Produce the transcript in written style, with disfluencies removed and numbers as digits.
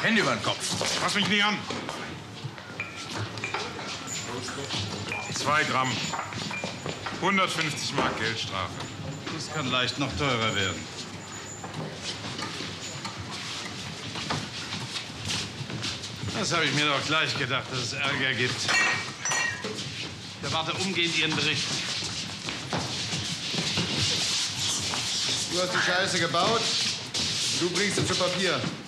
Hände über den Kopf. Fass mich nicht an. 2 Gramm. 150 Mark Geldstrafe. Das kann leicht noch teurer werden. Das habe ich mir doch gleich gedacht, dass es Ärger gibt. Ich erwarte umgehend Ihren Bericht. Du hast die Scheiße gebaut, du bringst sie zu Papier.